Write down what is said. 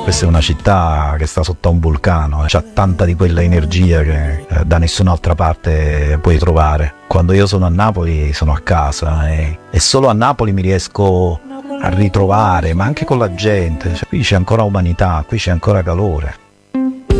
Questa è una città che sta sotto a un vulcano, c'ha tanta di quella energia che da nessun'altra parte puoi trovare. Quando io sono a Napoli sono a casa e solo a Napoli mi riesco a ritrovare, ma anche con la gente. Cioè, qui c'è ancora umanità, qui c'è ancora calore.